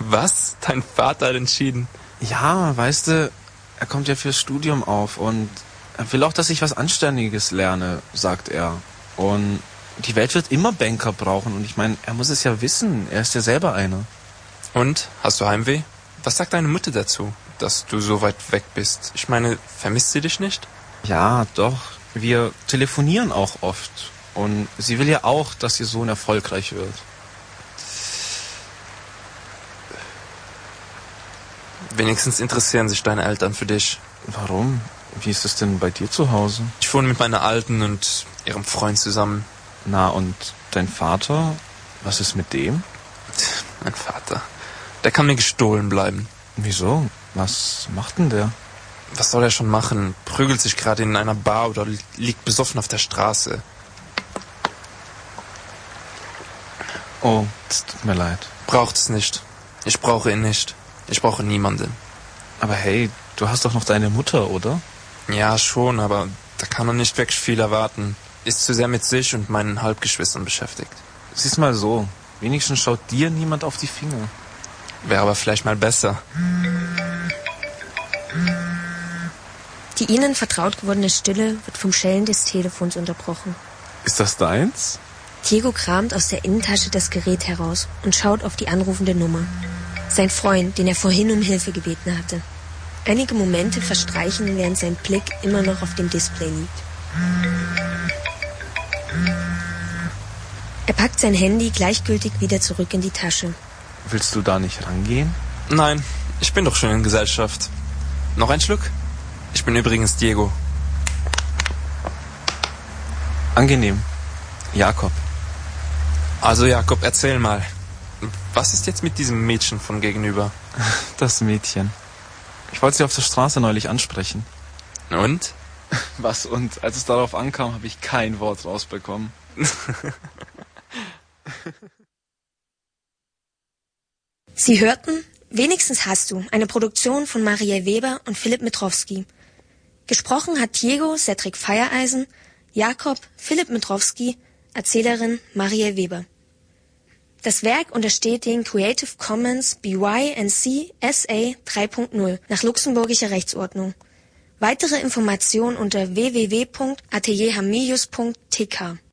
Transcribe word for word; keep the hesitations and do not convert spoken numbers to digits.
Was? Dein Vater hat entschieden? Ja, weißt du, er kommt ja fürs Studium auf und er will auch, dass ich was Anständiges lerne, sagt er. Und die Welt wird immer Banker brauchen und ich meine, er muss es ja wissen, er ist ja selber einer. Und? Hast du Heimweh? Was sagt deine Mutter dazu, dass du so weit weg bist? Ich meine, vermisst sie dich nicht? Ja, doch. Wir telefonieren auch oft. Und sie will ja auch, dass ihr Sohn erfolgreich wird. Wenigstens interessieren sich deine Eltern für dich. Warum? Wie ist es denn bei dir zu Hause? Ich wohne mit meiner Alten und ihrem Freund zusammen. Na, und dein Vater? Was ist mit dem? Mein Vater. Der kann mir gestohlen bleiben. Wieso? Was macht denn der? Was soll er schon machen? Prügelt sich gerade in einer Bar oder li- liegt besoffen auf der Straße. Oh, es tut mir leid. Braucht es nicht. Ich brauche ihn nicht. Ich brauche niemanden. Aber hey, du hast doch noch deine Mutter, oder? Ja, schon, aber da kann man nicht wirklich viel erwarten. Ist zu sehr mit sich und meinen Halbgeschwistern beschäftigt. Sieh's mal so. Wenigstens schaut dir niemand auf die Finger. Wäre aber vielleicht mal besser. Die ihnen vertraut gewordene Stille wird vom Schellen des Telefons unterbrochen. Ist das deins? Diego kramt aus der Innentasche das Gerät heraus und schaut auf die anrufende Nummer. Sein Freund, den er vorhin um Hilfe gebeten hatte. Einige Momente verstreichen, während sein Blick immer noch auf dem Display liegt. Er packt sein Handy gleichgültig wieder zurück in die Tasche. Willst du da nicht rangehen? Nein, ich bin doch schon in Gesellschaft. Noch ein Schluck? Ich bin übrigens Diego. Angenehm. Jakob. Also Jakob, erzähl mal. Was ist jetzt mit diesem Mädchen von gegenüber? Das Mädchen. Ich wollte sie auf der Straße neulich ansprechen. Und? Was und? Als es darauf ankam, habe ich kein Wort rausbekommen. Sie hörten Wenigstens hast du, eine Produktion von Marielle Weber und Philipp Mitrowski. Gesprochen hat Diego Cedric Feiereisen, Jakob Philipp Mitrowski, Erzählerin Marielle Weber. Das Werk untersteht den Creative Commons B Y N C S A drei Punkt null nach luxemburgischer Rechtsordnung. Weitere Informationen unter w w w punkt atelierhamilius punkt t k.